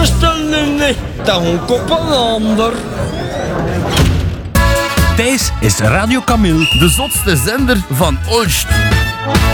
stel nu niet, dan op een ander. Thijs is Radio Camille, de zotste zender van Oost.